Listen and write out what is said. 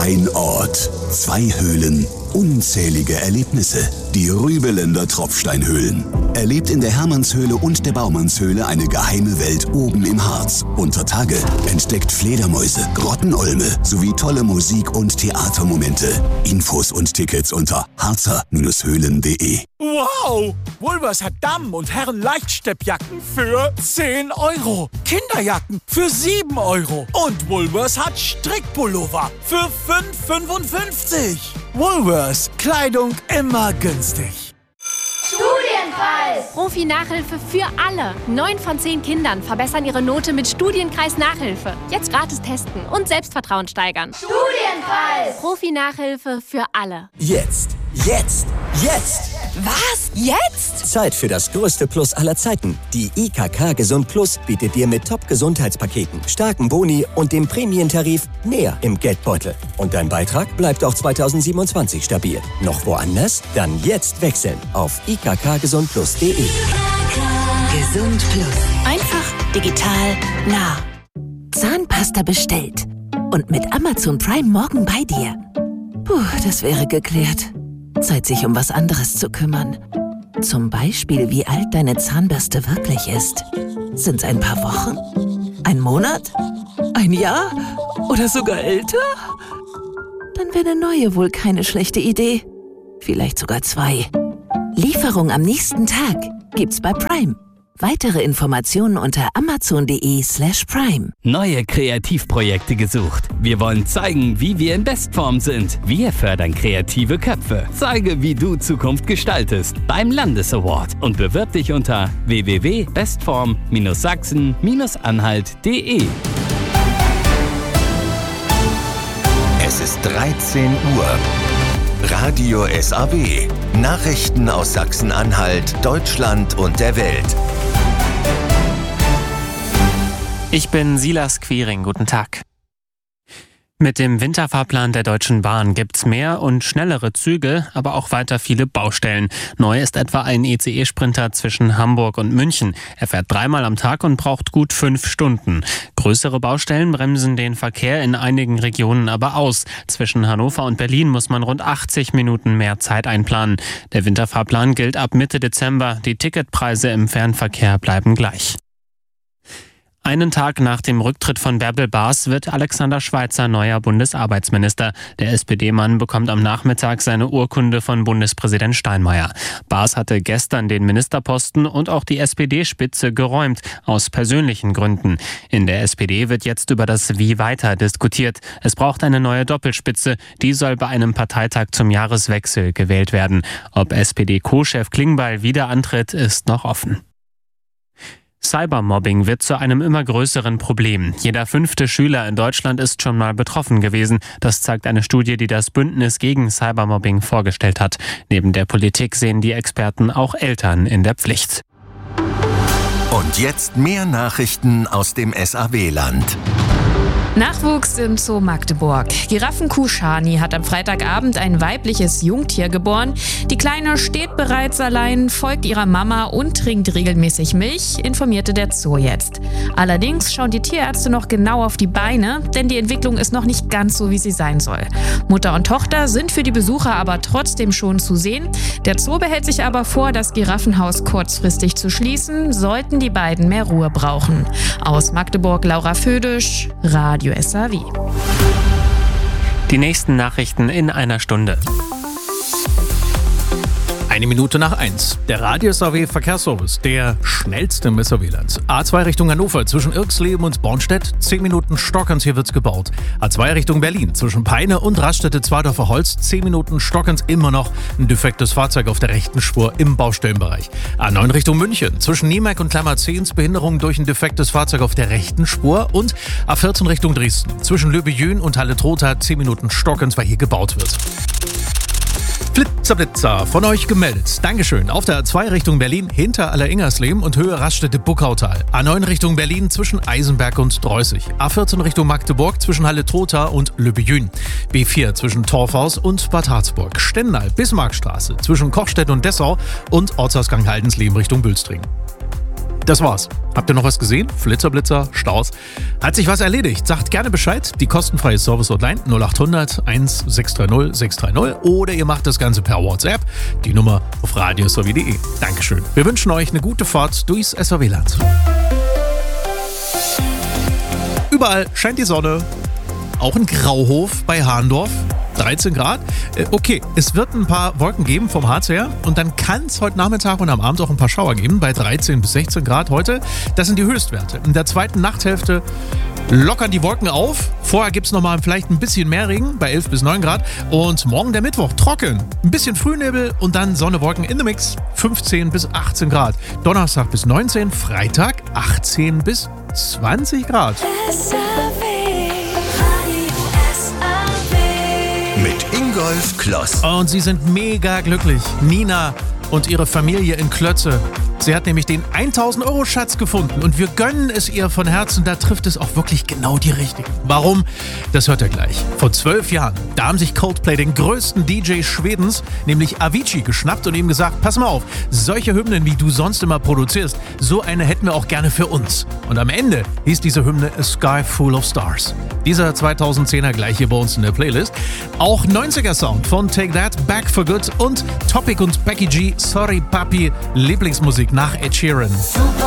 Ein Ort, 2 Höhlen, unzählige Erlebnisse. Die Rübeländer Tropfsteinhöhlen. Erlebt in der Hermannshöhle und der Baumannshöhle eine geheime Welt oben im Harz. Unter Tage entdeckt Fledermäuse, Grottenolme sowie tolle Musik- und Theatermomente. Infos und Tickets unter harzer-höhlen.de. Wow! Woolworths hat Damen- und Herren-Leichtsteppjacken für 10 €. Kinderjacken für 7 €. Und Woolworths hat Strickpullover für 5,55 €. Woolworths. Kleidung immer günstig. Studienkreis! Profi-Nachhilfe für alle. 9 von 10 Kindern verbessern ihre Note mit Studienkreis-Nachhilfe. Jetzt gratis testen und Selbstvertrauen steigern. Studienkreis! Profi-Nachhilfe für alle. Jetzt! Was? Jetzt? Zeit für das größte Plus aller Zeiten. Die IKK Gesund Plus bietet dir mit Top-Gesundheitspaketen, starken Boni und dem Prämientarif mehr im Geldbeutel. Und dein Beitrag bleibt auch 2027 stabil. Noch woanders? Dann jetzt wechseln auf ikkgesundplus.de. Gesund Plus. Einfach, digital, nah. Zahnpasta bestellt. Und mit Amazon Prime morgen bei dir. Puh, das wäre geklärt. Zeit, sich um was anderes zu kümmern. Zum Beispiel, wie alt deine Zahnbürste wirklich ist. Sind's ein paar Wochen? Ein Monat? Ein Jahr? Oder sogar älter? Dann wäre eine neue wohl keine schlechte Idee. Vielleicht sogar 2. Lieferung am nächsten Tag gibt's bei Prime. Weitere Informationen unter amazon.de/prime. Neue Kreativprojekte gesucht. Wir wollen zeigen, wie wir in Bestform sind. Wir fördern kreative Köpfe. Zeige, wie du Zukunft gestaltest beim Landesaward und bewirb dich unter www.bestform-sachsen-anhalt.de. Es ist 13 Uhr. Radio SAW. Nachrichten aus Sachsen-Anhalt, Deutschland und der Welt. Ich bin Silas Quiring. Guten Tag. Mit dem Winterfahrplan der Deutschen Bahn gibt's mehr und schnellere Züge, aber auch weiter viele Baustellen. Neu ist etwa ein ICE-Sprinter zwischen Hamburg und München. Er fährt 3-mal am Tag und braucht gut 5 Stunden. Größere Baustellen bremsen den Verkehr in einigen Regionen aber aus. Zwischen Hannover und Berlin muss man rund 80 Minuten mehr Zeit einplanen. Der Winterfahrplan gilt ab Mitte Dezember. Die Ticketpreise im Fernverkehr bleiben gleich. Einen Tag nach dem Rücktritt von Bärbel Baas wird Alexander Schweitzer neuer Bundesarbeitsminister. Der SPD-Mann bekommt am Nachmittag seine Urkunde von Bundespräsident Steinmeier. Baas hatte gestern den Ministerposten und auch die SPD-Spitze geräumt, aus persönlichen Gründen. In der SPD wird jetzt über das Wie weiter diskutiert. Es braucht eine neue Doppelspitze. Die soll bei einem Parteitag zum Jahreswechsel gewählt werden. Ob SPD-Co-Chef Klingbeil wieder antritt, ist noch offen. Cybermobbing wird zu einem immer größeren Problem. Jeder 5. Schüler in Deutschland ist schon mal betroffen gewesen. Das zeigt eine Studie, die das Bündnis gegen Cybermobbing vorgestellt hat. Neben der Politik sehen die Experten auch Eltern in der Pflicht. Und jetzt mehr Nachrichten aus dem SAW-Land. Nachwuchs im Zoo Magdeburg. Giraffenkuh Shani hat am Freitagabend ein weibliches Jungtier geboren. Die Kleine steht bereits allein, folgt ihrer Mama und trinkt regelmäßig Milch, informierte der Zoo jetzt. Allerdings schauen die Tierärzte noch genau auf die Beine, denn die Entwicklung ist noch nicht ganz so, wie sie sein soll. Mutter und Tochter sind für die Besucher aber trotzdem schon zu sehen. Der Zoo behält sich aber vor, das Giraffenhaus kurzfristig zu schließen, sollten die beiden mehr Ruhe brauchen. Aus Magdeburg Laura Födisch, Radio SAW. Die nächsten Nachrichten in einer Stunde. 1:01. Der Radio SAW Verkehrsservice, der schnellste im SAW-Land. A2 Richtung Hannover zwischen Irxleben und Bornstedt, 10 Minuten stockernd, hier wird's gebaut. A2 Richtung Berlin zwischen Peine und Raststätte-Zwadorfer Holz, 10 Minuten stockernd, immer noch ein defektes Fahrzeug auf der rechten Spur im Baustellenbereich. A9 Richtung München zwischen Niemek und Klammerzehns, Behinderung durch ein defektes Fahrzeug auf der rechten Spur. Und A14 Richtung Dresden zwischen Löbejün und Halle-Trotha, 10 Minuten stockend, weil hier gebaut wird. Blitzer von euch gemeldet. Dankeschön. Auf der A2 Richtung Berlin hinter Alleringersleben und Höhe Raststätte Buckautal. A9 Richtung Berlin zwischen Eisenberg und Dreußig. A14 Richtung Magdeburg zwischen Halle-Trotha und Löbejün. B4 zwischen Torfhaus und Bad Harzburg. Stendal Bismarckstraße zwischen Kochstedt und Dessau und Ortsausgang Haldensleben Richtung Bülstring. Das war's. Habt ihr noch was gesehen? Flitzer, Blitzer, Staus? Hat sich was erledigt? Sagt gerne Bescheid. Die kostenfreie Service-Hotline 0800 1630 630 oder ihr macht das Ganze per WhatsApp. Die Nummer auf radiosw.de. Dankeschön. Wir wünschen euch eine gute Fahrt durchs SAW-Land. Überall scheint die Sonne. Auch in Grauhof bei Hahndorf. 13 Grad. Okay, es wird ein paar Wolken geben vom Harz her und dann kann es heute Nachmittag und am Abend auch ein paar Schauer geben bei 13 bis 16 Grad heute. Das sind die Höchstwerte. In der zweiten Nachthälfte lockern die Wolken auf. Vorher gibt es nochmal vielleicht ein bisschen mehr Regen bei 11 bis 9 Grad. Und morgen der Mittwoch trocken. Ein bisschen Frühnebel und dann Sonne, Wolken in the Mix. 15 bis 18 Grad. Donnerstag bis 19, Freitag 18 bis 20 Grad. Mit Ingolf Kloss. Und sie sind mega glücklich. Nina und ihre Familie in Klötze. Sie hat nämlich den 1000-Euro-Schatz gefunden und wir gönnen es ihr von Herzen. Da trifft es auch wirklich genau die Richtigen. Warum? Das hört ihr gleich. Vor 12 Jahren, da haben sich Coldplay den größten DJ Schwedens, nämlich Avicii, geschnappt und ihm gesagt, pass mal auf, solche Hymnen, wie du sonst immer produzierst, so eine hätten wir auch gerne für uns. Und am Ende hieß diese Hymne A Sky Full of Stars. Dieser 2010er gleich hier bei uns in der Playlist. Auch 90er-Sound von Take That, Back for Good und Topic und Becky G, Sorry Papi, Lieblingsmusik nach Ed Sheeran. Super